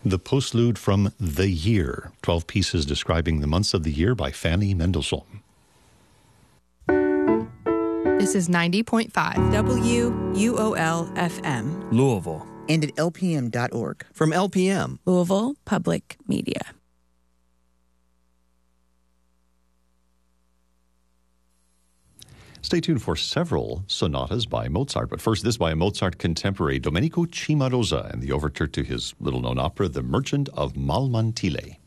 The postlude from The Year, 12 pieces describing the months of the year by Fanny Mendelssohn. This is 90.5 WUOL-FM. Louisville. And at LPM.org. From LPM. Louisville Public Media. Stay tuned for several sonatas by Mozart, but first this by a Mozart contemporary, Domenico Cimarosa, and the overture to his little-known opera, The Merchant of Malmantile.